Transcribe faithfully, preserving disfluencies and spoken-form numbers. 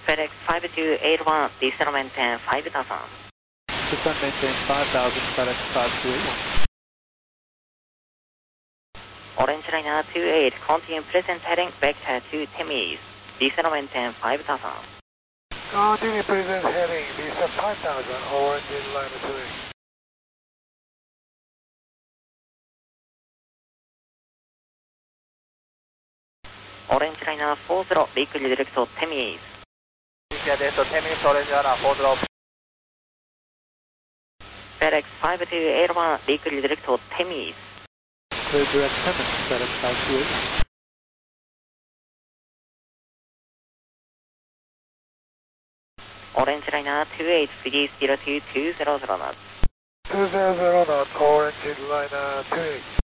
FedEx five two eight one, descend maintain five thousand. Descend maintain five thousand, FedEx five two eight one. Orange Liner two eight, continue present heading vector to Temis, descend maintain five thousand. Continue present heading, descend five thousand, Orange Liner two eight. Orange Liner four zero, liquid direct to Temis. Liquid direct to Temis, Orange Liner four zero. FedEx five two eight one, liquid direct to Temis. Clear direct Temis, FedEx five two eight one. Orange Liner two eight, three zero two two zero zero knots. two zero zero knots, Orange Liner two eight.